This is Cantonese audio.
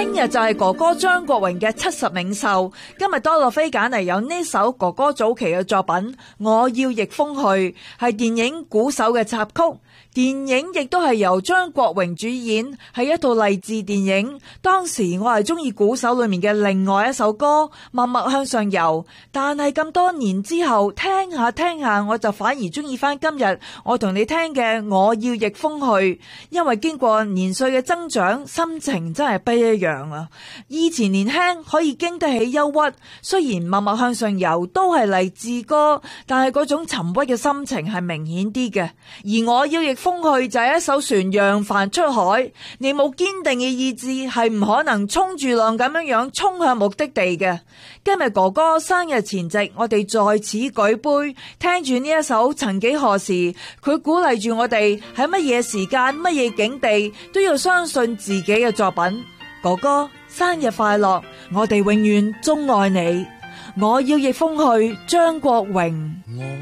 聽日就係哥哥張國榮嘅70冥壽，今日多樂飛揀嚟有呢首哥哥早期嘅作品《我要逆風去》，係電影《鼓手》嘅插曲。電影亦都係由張國榮主演，係一套勵志電影。當時我係中意《鼓手》裏面嘅另外一首歌《默默向上游》，但係咁多年之後聽下聽下，我就反而中意翻今日我同你聽嘅《我要逆風去》，因為經過年歲嘅增長，心情真係不一樣啊！以前年輕可以經得起憂鬱，雖然《默默向上游》都係勵志歌，但係嗰種沉鬱嘅心情係明顯啲嘅。而我要逆風去就係一艘船揚帆出海，你冇堅定嘅意志係唔可能衝住浪咁樣衝向目的地嘅。今日哥哥生日前夕，我哋在此舉杯，聽住呢一首曾幾何時，佢鼓勵住我哋喺乜嘢時間乜嘢境地都要相信自己嘅作品。哥哥生日快樂，我哋永遠鍾愛你。我要逆風去，張國榮。